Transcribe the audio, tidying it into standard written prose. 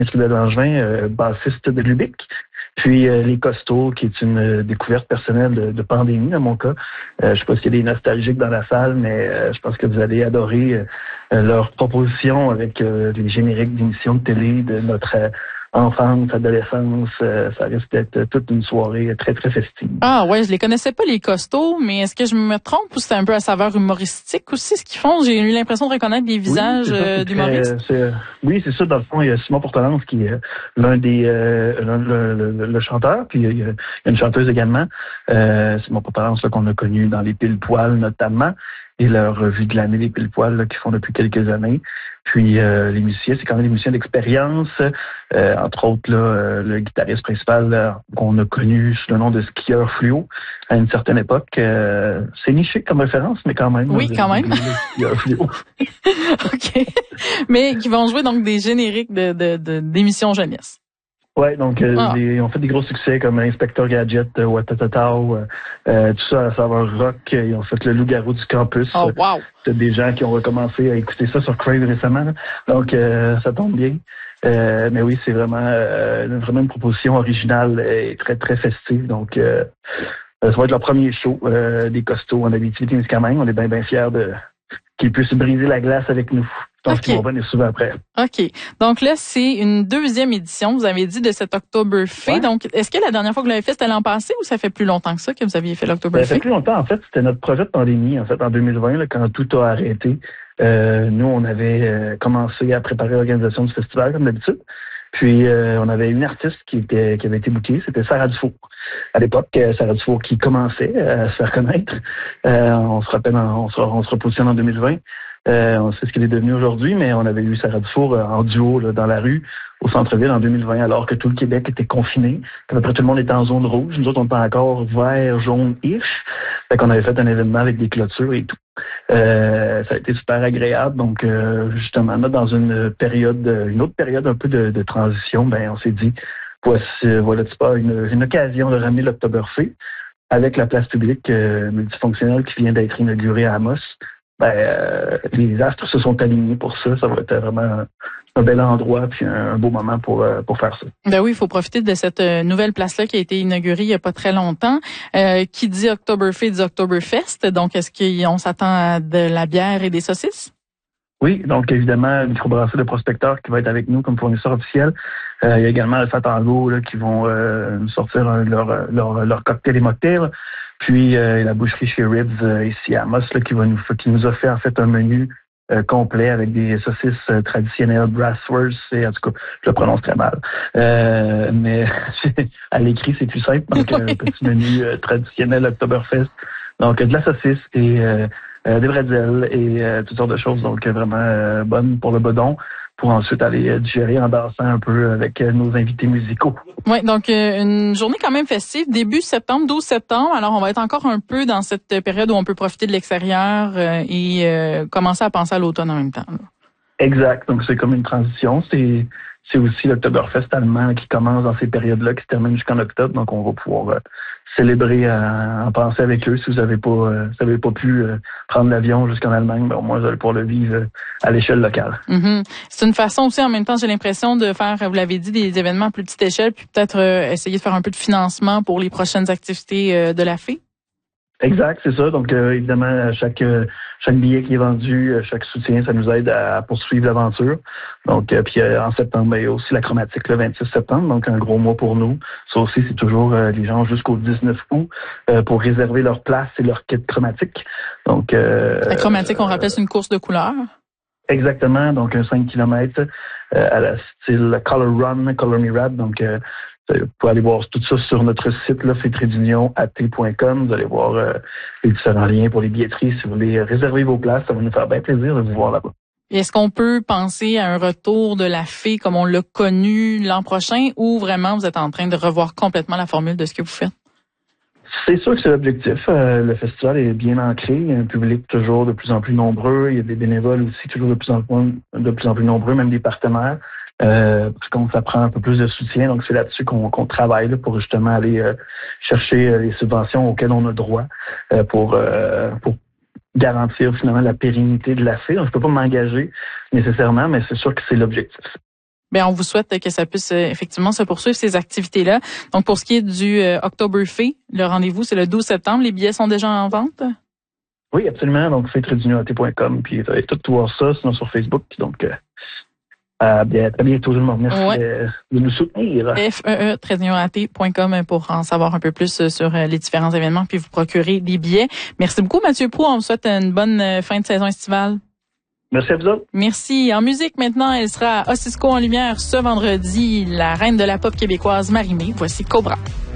de Langevin, bassiste de Lubic. Puis Les Costauds, qui est une découverte personnelle de pandémie, dans mon cas. Je sais pas s'il y a des nostalgiques dans la salle, mais je pense que vous allez adorer leur proposition avec les génériques d'émissions de télé de notre enfance, adolescence. Ça risque d'être toute une soirée très, très festive. Ah ouais, je les connaissais pas, Les Costauds, mais est-ce que je me trompe ou c'est un peu à saveur humoristique aussi ce qu'ils font? J'ai eu l'impression de reconnaître des visages d'humoristes. Oui, c'est ça. Dans le fond, il y a Simon Portelance qui est l'un des le chanteur, puis il y a une chanteuse également. Simon Portelance, là, qu'on a connu dans Les Pile-Poils notamment, et leur revue de l'année, Les Pile-Poils, là, qu'ils font depuis quelques années. Puis les musiciens, c'est quand même des musiciens d'expérience. Entre autres, là, le guitariste principal là, qu'on a connu sous le nom de Skieur Fluo à une certaine époque. C'est niché comme référence, mais quand même. Oui, quand même. Skieur Fluo. OK. Mais qui vont jouer donc des génériques d'émissions jeunesse. Ouais, donc ils ont fait des gros succès comme Inspecteur Gadget, Watatatao, tout ça à la saveur rock. Ils ont fait le Loup-garou du campus. Oh wow! C'est des gens qui ont recommencé à écouter ça sur Crave récemment. Là. Donc ça tombe bien. Mais oui, c'est vraiment une proposition originale et très, très festive. Donc ça va être leur premier show des Costauds en Abitibi-Témiscamingue. On est bien, bien fiers qu'ils puissent briser la glace avec nous. Je pense qu'ils vont venir souvent après. OK. Donc là, c'est une deuxième édition, vous avez dit, de cet Oktoberfest. Ouais. Donc, est-ce que la dernière fois que vous l'avez fait, c'était l'an passé ou ça fait plus longtemps que ça que vous aviez fait l'Oktoberfest? Ça fait plus longtemps, en fait. C'était notre projet de pandémie, en fait, en 2020, là, quand tout a arrêté. Nous, on avait commencé à préparer l'organisation du festival, comme d'habitude. Puis, on avait une artiste qui avait été bookée, c'était Sarah Dufour. À l'époque, Sarah Dufour qui commençait à se faire connaître. On se rappelle, on se repositionne en 2020. On sait ce qu'elle est devenue aujourd'hui, mais on avait eu Sarah Dufour en duo là, dans la rue, au centre-ville en 2020, alors que tout le Québec était confiné. À peu près tout le monde était en zone rouge. Nous autres, on était encore vert, jaune-ish. Fait qu'on avait fait un événement avec des clôtures et tout. Ça a été super agréable. Donc, justement, là, dans une autre période un peu de transition, ben on s'est dit, voilà, c'est pas une occasion de ramener l'Oktoberfest avec la place publique multifonctionnelle qui vient d'être inaugurée à Amos. Les astres se sont alignés pour ça. Ça va être vraiment un bel endroit puis un beau moment pour faire ça. Ben oui, il faut profiter de cette nouvelle place-là qui a été inaugurée il n'y a pas très longtemps. Qui dit Oktoberfest dit Oktoberfest. Donc, est-ce qu'on s'attend à de la bière et des saucisses? Oui, donc évidemment, Microbrasserie de Prospecteur qui va être avec nous comme fournisseur officiel. Il y a également Alpha Tango là, qui vont nous sortir leur cocktail et mocktail. Puis la boucherie chez Ribs ici à Amos là, qui nous a fait en fait un menu complet avec des saucisses traditionnelles, Brassworth, en tout cas, je le prononce très mal. Mais à l'écrit, c'est plus simple. Donc, un petit menu traditionnel Oktoberfest. Donc, de la saucisse et des bretzels et toutes sortes de choses. Donc, vraiment bonne pour le bedon, pour ensuite aller digérer en dansant un peu avec nos invités musicaux. Oui, donc une journée quand même festive, début septembre, 12 septembre. Alors, on va être encore un peu dans cette période où on peut profiter de l'extérieur et commencer à penser à l'automne en même temps. Là. Exact. Donc, c'est comme une transition. C'est aussi l'Oktoberfest allemand qui commence dans ces périodes-là, qui se termine jusqu'en octobre. Donc, on va pouvoir célébrer en penser avec eux. Si vous n'avez pas pu prendre l'avion jusqu'en Allemagne, ben, au moins, vous allez pouvoir le vivre à l'échelle locale. Mm-hmm. C'est une façon aussi, en même temps, j'ai l'impression de faire, vous l'avez dit, des événements à plus petite échelle, puis peut-être essayer de faire un peu de financement pour les prochaines activités de la FEE. Exact, c'est ça. Donc, évidemment, chaque billet qui est vendu, chaque soutien, ça nous aide à poursuivre l'aventure. Donc, puis en septembre, il y a aussi la chromatique le 26 septembre, donc un gros mois pour nous. Ça aussi, c'est toujours les gens jusqu'au 19 août pour réserver leur place et leur kit chromatique. Donc, la chromatique, on rappelle, c'est une course de couleurs. Exactement, donc un 5 km à la style Color Run, Color Me Rad. Donc, vous pouvez aller voir tout ça sur notre site, là, fetredunionat.com. Vous allez voir les différents liens pour les billetteries. Si vous voulez réserver vos places, ça va nous faire bien plaisir de vous voir là-bas. Est-ce qu'on peut penser à un retour de la FEE comme on l'a connu l'an prochain ou vraiment vous êtes en train de revoir complètement la formule de ce que vous faites? C'est sûr que c'est l'objectif. Le festival est bien ancré. Il y a un public toujours de plus en plus nombreux. Il y a des bénévoles aussi toujours de plus en plus nombreux, même des partenaires. Parce qu'on ça prend un peu plus de soutien. Donc, c'est là-dessus qu'on travaille là, pour justement aller chercher les subventions auxquelles on a droit pour garantir finalement la pérennité de la FEE. Donc, je peux pas m'engager nécessairement, mais c'est sûr que c'est l'objectif. Bien, on vous souhaite que ça puisse effectivement se poursuivre ces activités-là. Donc, pour ce qui est du Oktoberfest, le rendez-vous, c'est le 12 septembre. Les billets sont déjà en vente? Oui, absolument. Donc, fête-unioté.com, puis vous allez tout voir ça, sinon sur Facebook. Donc, à très bientôt, tout le monde. Merci de nous soutenir. FEE-at.com pour en savoir un peu plus sur les différents événements, puis vous procurer des billets. Merci beaucoup, Mathieu Proulx. On vous souhaite une bonne fin de saison estivale. Merci à vous autres. Merci. En musique, maintenant, elle sera à Ossisco en lumière ce vendredi. La reine de la pop québécoise, Marie-Mé. Voici Cobra.